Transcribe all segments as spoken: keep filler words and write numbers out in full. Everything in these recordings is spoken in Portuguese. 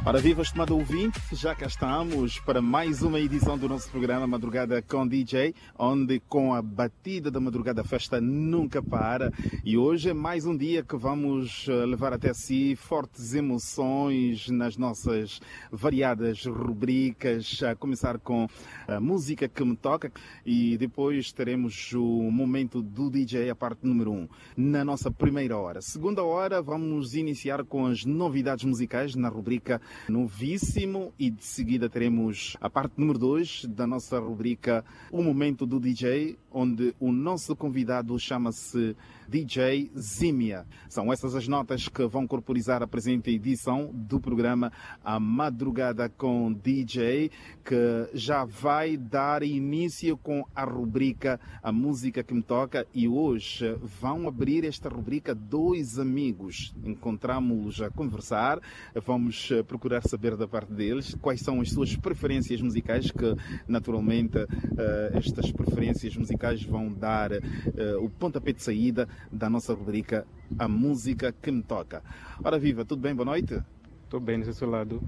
Ora viva, estimado ouvinte, já cá estamos para mais uma edição do nosso programa Madrugada com D J, onde com a batida da madrugada a festa nunca para. E hoje é mais um dia que vamos levar até si fortes emoções nas nossas variadas rubricas, a começar com a música que me toca e depois teremos o momento do D J, a parte número um, na nossa primeira hora. Segunda hora vamos iniciar com as novidades musicais na rubrica Novíssimo e de seguida teremos a parte número dois da nossa rubrica O Momento do D J, onde o nosso convidado chama-se D J Zimia. São essas as notas que vão corporizar a presente edição do programa A Madrugada com D J, que já vai dar início com a rubrica A Música que me toca, e hoje vão abrir esta rubrica dois amigos. Encontramos-los a conversar, vamos procurar saber da parte deles quais são as suas preferências musicais, que naturalmente estas preferências musicais vão dar o pontapé de saída da nossa rubrica A Música que me toca. Ora viva, tudo bem? Boa noite. Estou bem desse seu lado.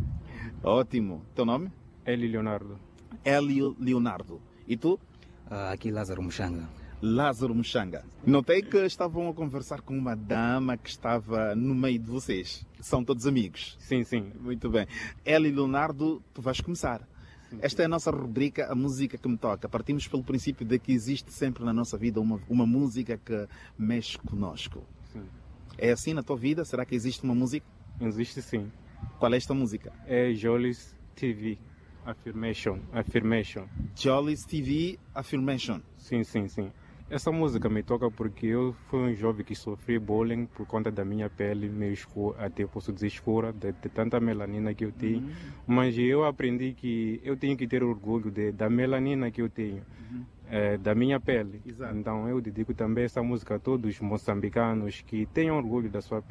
Ótimo. Teu nome? Hélio Leonardo. Hélio Leonardo. E tu? Uh, aqui Lázaro Muxanga. Lázaro Muxanga. Notei que estavam a conversar com uma dama que estava no meio de vocês. São todos amigos? Sim, sim. Muito bem. Hélio Leonardo, tu vais começar. Esta é a nossa rubrica, A Música que me toca. Partimos pelo princípio de que existe sempre na nossa vida uma, uma música que mexe conosco. Sim. É assim na tua vida? Será que existe uma música? Existe sim. Qual é esta música? É Jolly's T V, Affirmation. Affirmation. Jolly's T V, Affirmation. Sim, sim, sim. Essa música me toca porque eu fui um jovem que sofri bullying por conta da minha pele meio escura, até posso dizer escura, de, de tanta melanina que eu tenho. Uhum. Mas eu aprendi que eu tenho que ter orgulho de, da melanina que eu tenho, uhum. é, da minha pele. Exato. Então eu dedico também essa música a todos os moçambicanos que tenham orgulho da sua pele.